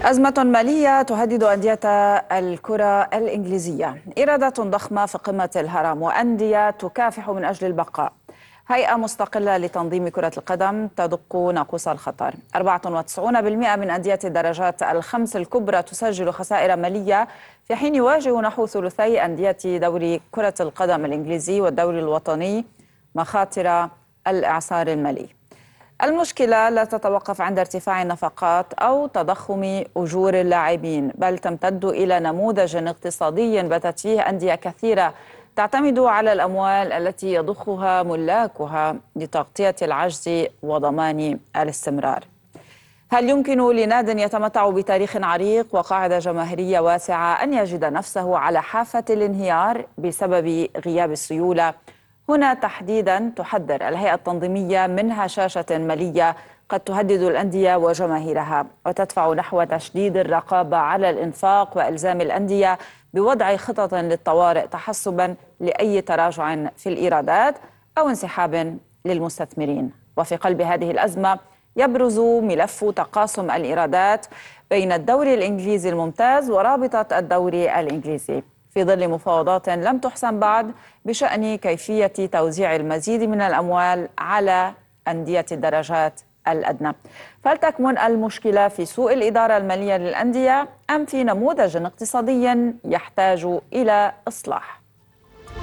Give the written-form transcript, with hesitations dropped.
أزمة مالية تهدد أندية الكرة الإنجليزية، إيرادات ضخمة في قمة الهرم وأندية تكافح من أجل البقاء. هيئة مستقلة لتنظيم كرة القدم تدق ناقوس الخطر. 94% من أندية الدرجات الخمس الكبرى تسجل خسائر مالية، في حين يواجه نحو ثلثي أندية دوري كرة القدم الإنجليزي والدوري الوطني مخاطر الإعصار المالي. المشكلة لا تتوقف عند ارتفاع النفقات أو تضخم أجور اللاعبين، بل تمتد إلى نموذج اقتصادي باتت فيه أندية كثيرة تعتمد على الأموال التي يضخها ملاكها لتغطية العجز وضمان الاستمرار. هل يمكن لناد يتمتع بتاريخ عريق وقاعدة جماهيرية واسعة أن يجد نفسه على حافة الانهيار بسبب غياب السيولة؟ هنا تحديدا تحذر الهيئة التنظيمية من هشاشة مالية قد تهدد الأندية وجماهيرها، وتدفع نحو تشديد الرقابة على الإنفاق وإلزام الأندية بوضع خطط للطوارئ تحسبا لأي تراجع في الإيرادات أو انسحاب للمستثمرين. وفي قلب هذه الأزمة يبرز ملف تقاسم الإيرادات بين الدوري الإنجليزي الممتاز ورابطة الدوري الإنجليزي، في ظل مفاوضات لم تحسم بعد بشأن كيفية توزيع المزيد من الأموال على أندية الدرجات الأدنى. فهل تكمن المشكلة في سوء الإدارة المالية للأندية أم في نموذج اقتصادي يحتاج إلى إصلاح؟